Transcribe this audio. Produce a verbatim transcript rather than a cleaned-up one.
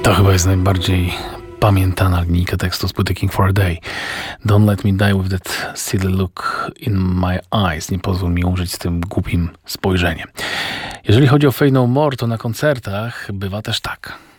To chyba jest najbardziej pamiętana linijka tekstu z płyty King for a Day. Don't let me die with that silly look in my eyes. Nie pozwól mi umrzeć z tym głupim spojrzeniem. Jeżeli chodzi o Faith No More, to na koncertach bywa też tak.